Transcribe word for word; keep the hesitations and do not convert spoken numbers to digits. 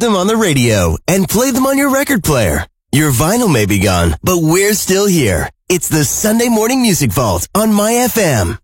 them on the radio and play them on your record player. Your vinyl may be gone, but we're still here. It's the Sunday Morning Music Vault on My F M.